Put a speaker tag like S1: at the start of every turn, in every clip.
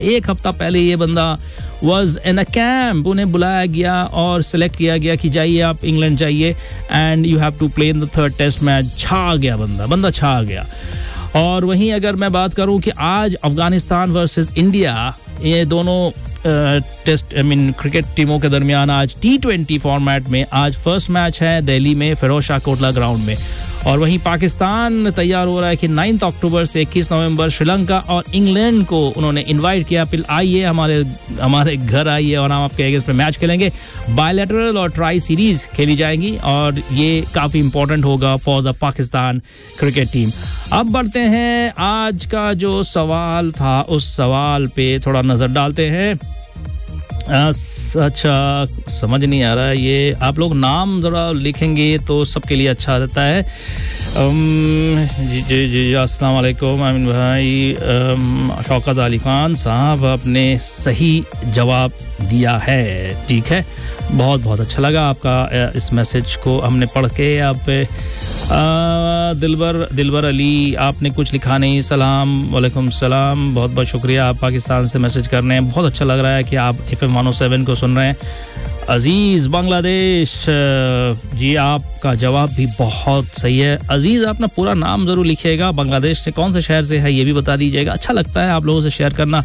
S1: एक हफ्ता पहले ये बंदा was in a camp, उन्हें बुलाया गया और सिलेक्ट किया गया कि जाइए आप इंग्लैंड जाइए and you have to play in the third test match. छा गया बंदा छा गया. और वहीं अगर मैं बात करूं कि आज अफगानिस्तान वर्सेस इंडिया, ये दोनों टेस्ट क्रिकेट टीमों के दरमियान आज T20 फॉर्मेट में आज फर्स्ट मैच है दिल्ली में फिरोज शाह कोटला ग्राउंड में. और वहीं पाकिस्तान तैयार हो रहा है कि 9 अक्टूबर से 21 नवंबर श्रीलंका और इंग्लैंड को उन्होंने इनवाइट किया, फिर आइए हमारे घर आइए और हम आपके अगेंस्ट पे मैच खेलेंगे. बायलैटरल और ट्राई सीरीज खेली जाएंगी और ये काफ़ी इंपॉर्टेंट होगा for the Pakistan cricket team. अब बढ़ते हैं, आज का जो सवाल था उस सवाल पे थोड़ा नज़र डालते हैं. अच्छा, समझ नहीं आ रहा है ये, आप लोग नाम ज़रा लिखेंगे तो सबके लिए अच्छा रहता है. जी अस्सलाम वालेकुम आमिन भाई. शौकत अली खान साहब आपने सही जवाब दिया है, ठीक है, बहुत बहुत अच्छा लगा आपका इस मैसेज को हमने पढ़ के. आप दिलबर अली आपने कुछ लिखा नहीं. सलाम वालेकुम सलाम, बहुत बहुत शुक्रिया, आप पाकिस्तान से मैसेज कर रहे हैं, बहुत अच्छा लग रहा है कि आप FM 107 को सुन रहे हैं. अजीज़ बांग्लादेश जी, आपका जवाब भी बहुत सही है. अजीज़, अपना पूरा नाम ज़रूर लिखिएगा, बांग्लादेश से कौन से शहर से है ये भी बता दीजिएगा, अच्छा लगता है आप लोगों से शेयर करना.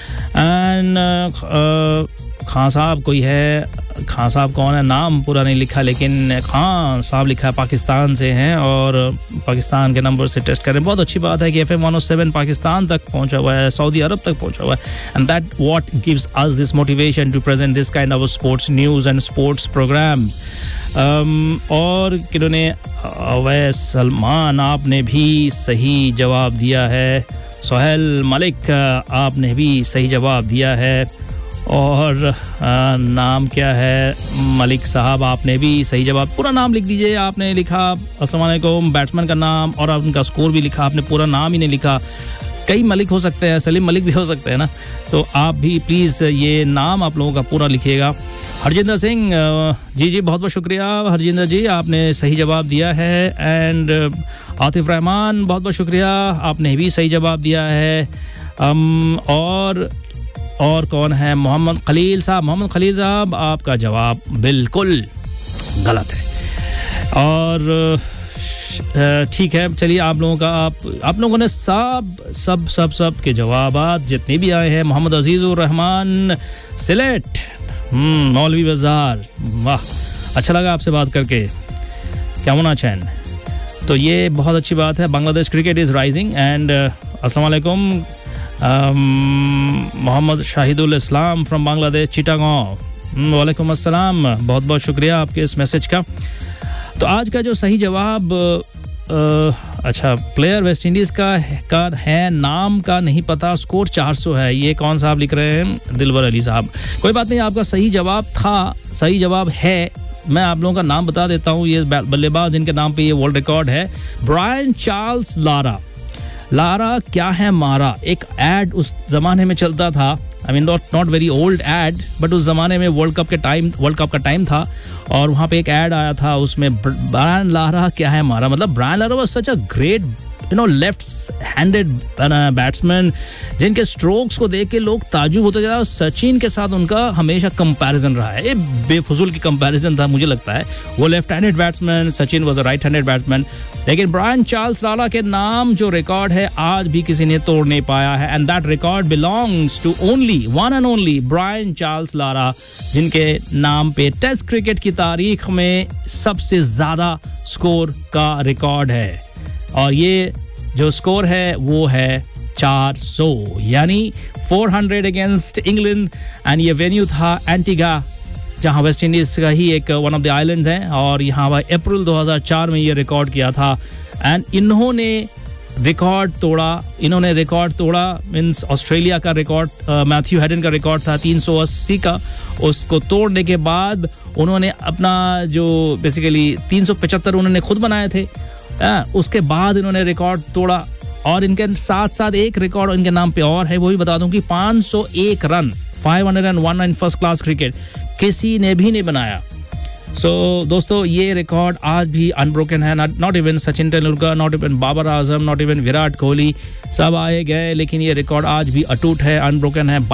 S1: एंड खान साहब कोई है, खान साहब कौन है, नाम पूरा नहीं लिखा लेकिन खान साहब लिखा है, पाकिस्तान से हैं और पाकिस्तान के नंबर से टेस्ट करें. बहुत अच्छी बात है कि FM 107 पाकिस्तान तक पहुंचा हुआ है, सऊदी अरब तक पहुंचा हुआ है. And that what gives us this motivation to present this kind of sports news and sports programmes. और किन्होंने अवैस सलमान आपने भी सही जवाब दिया है. सोहेल मलिक आपने भी सही जवाब दिया है. और नाम क्या है, मलिक साहब आपने भी सही जवाब, पूरा नाम लिख दीजिए. आपने लिखा अस्सलाम वालेकुम, बैट्समैन का नाम और उनका स्कोर भी लिखा, आपने पूरा नाम ही नहीं लिखा. कई मलिक हो सकते हैं, सलीम मलिक भी हो सकते हैं ना, तो आप भी प्लीज़ ये नाम आप लोगों का पूरा लिखिएगा. हरजिंदर सिंह जी बहुत बहुत शुक्रिया हरजिंदर जी, आपने सही जवाब दिया है. एंड आतिफ रहमान बहुत बहुत शुक्रिया, आपने भी सही जवाब दिया है. और कौन है, मोहम्मद खलील साहब आपका जवाब बिल्कुल गलत है. और ठीक है, चलिए आप लोगों का आप लोगों ने सब के जवाबात जितने भी आए हैं. मोहम्मद अजीज़ुर रहमान सिलेट, मौलवी बाजार, वाह अच्छा लगा आपसे बात करके, क्या होना चैन, तो ये बहुत अच्छी बात है. Bangladesh cricket is rising. And अस्सलाम वालेकुम मोहम्मद शाहिदुल इस्लाम फ्रॉम बांग्लादेश चिटागोंग, वालेकुम अस्सलाम, बहुत बहुत शुक्रिया आपके इस मैसेज का. तो आज का जो सही जवाब अच्छा, प्लेयर वेस्ट इंडीज़ का है, नाम का नहीं पता, स्कोर 400 है. ये कौन साहब लिख रहे हैं, दिलबर अली साहब. कोई बात नहीं, आपका सही जवाब था, सही जवाब है. मैं आप लोगों का नाम बता देता हूँ. ये बल्लेबाज जिनके नाम पे ये वर्ल्ड रिकॉर्ड है, ब्रायन चार्ल्स लारा क्या है मारा. एक एड उस जमाने में चलता था, I mean not very old add, but उस जमाने में वर्ल्ड कप का टाइम था और वहाँ पे एक एड आया था, उसमें ब्रायन लारा क्या है मारा, मतलब Brian Lara was such a great left handed batsman जिनके स्ट्रोक्स को देख के लोग ताजुब होते जा रहे हैं. सचिन के साथ उनका हमेशा कंपैरिजन रहा है, ये बेफजूल की कंपैरिजन था मुझे लगता है. वो left handed batsman, Sachin was a right handed batsman. लेकिन ब्रायन चार्ल्स लारा के नाम जो रिकॉर्ड है आज भी किसी ने तोड़ नहीं पाया है. And that record belongs to only one and only Brian Charles Lara, जिनके नाम पे टेस्ट क्रिकेट की तारीख में सबसे ज्यादा स्कोर का रिकॉर्ड है. और ये जो स्कोर है वो है 400, यानी 400 अगेंस्ट इंग्लैंड. एंड ये वेन्यू था एंटीगा, जहां वेस्ट इंडीज का ही एक वन ऑफ द आइलैंड्स हैं, और यहाँ अप्रैल 2004 में ये रिकॉर्ड किया था. एंड इन्होंने रिकॉर्ड तोड़ा मीन्स ऑस्ट्रेलिया का रिकॉर्ड, मैथ्यू हेडन का रिकॉर्ड था 380 का. उसको तोड़ने के बाद उन्होंने अपना जो बेसिकली 375 उन्होंने खुद बनाए थे. उसके बाद इन्होंने रिकॉर्ड तोड़ा और इनके साथ साथ एक रिकॉर्ड इनके नाम पे और है, वो भी बता दूं कि 501 run, 501 in first class cricket किसी ने भी नहीं बनाया. सो दोस्तों, ये रिकॉर्ड आज भी अनब्रोकन है. Not even Sachin Tendulkar, not even Babar Azam, not even Virat Kohli, सब आए गए, लेकिन ये रिकॉर्ड आज भी अटूट है, अनब्रोकन है.